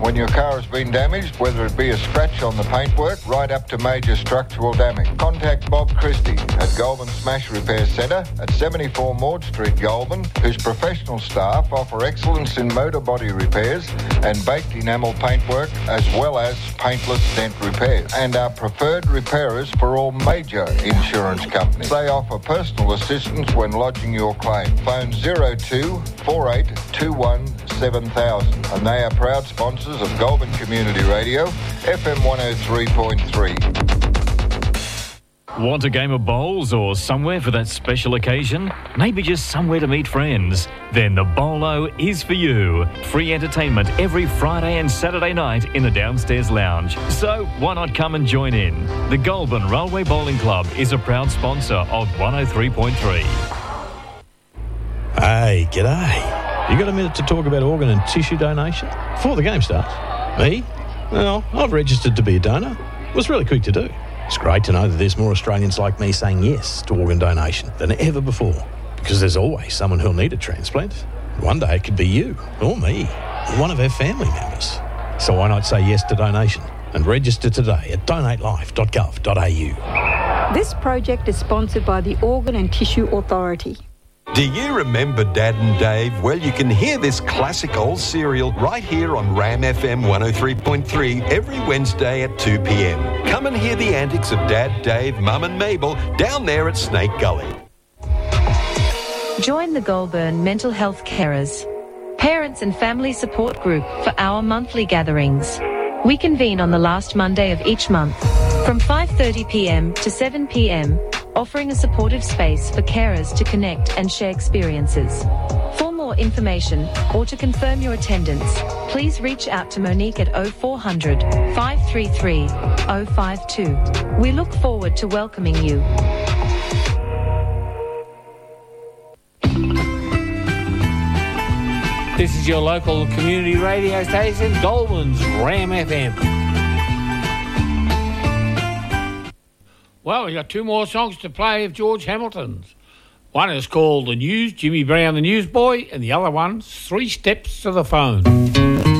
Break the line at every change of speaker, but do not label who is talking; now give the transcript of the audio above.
when your car has been damaged, whether it be a scratch on the paintwork right up to major structural damage. Contact Bob Christie at Goulburn Smash Repair Centre at 74 Maud Street, Goulburn, whose professional staff offer excellence in motor body repairs and baked enamel paintwork as well as paintless dent repairs, and are preferred repairers for all major insurance companies. They offer personal assistance when lodging your claim. Phone 02 4821 7000, and they are proud sponsors of Goulburn Community Radio, FM 103.3.
Want a game of bowls or somewhere for that special occasion? Maybe just somewhere to meet friends? Then the Bowlo is for you. Free entertainment every Friday and Saturday night in the downstairs lounge. So why not come and join in? The Goulburn Railway Bowling Club is a proud sponsor of 103.3.
Hey, g'day. You got a minute to talk about organ and tissue donation? Before the game starts. Me? Well, I've registered to be a donor. It was really quick to do. It's great to know that there's more Australians like me saying yes to organ donation than ever before, because there's always someone who'll need a transplant. One day it could be you, or me, or one of our family members. So why not say yes to donation and register today at donatelife.gov.au.
This project is sponsored by the Organ and Tissue Authority.
Do you remember Dad and Dave? Well, you can hear this classic old serial right here on Ram FM 103.3 every Wednesday at 2 p.m. Come and hear the antics of Dad, Dave, Mum and Mabel down there at Snake Gully.
Join the Goulburn Mental Health Carers, Parents and Family Support Group for our monthly gatherings. We convene on the last Monday of each month from 5:30 p.m. to 7 p.m, offering a supportive space for carers to connect and share experiences. For more information or to confirm your attendance, please reach out to Monique at 0400 533 052. We look forward to welcoming you.
This is your local community radio station, Goulburn's Ram FM. Well, we got two more songs to play of George Hamilton's. One is called The News, Jimmy Brown the Newsboy, and the other one's 3 Steps to the Phone.